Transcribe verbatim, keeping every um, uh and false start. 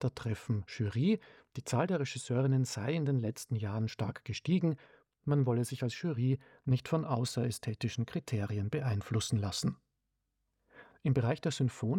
Theatertreffen Jury, die Zahl der Regisseurinnen sei in den letzten Jahren stark gestiegen, man wolle sich als Jury nicht von außerästhetischen Kriterien beeinflussen lassen. Im Bereich der Symphonik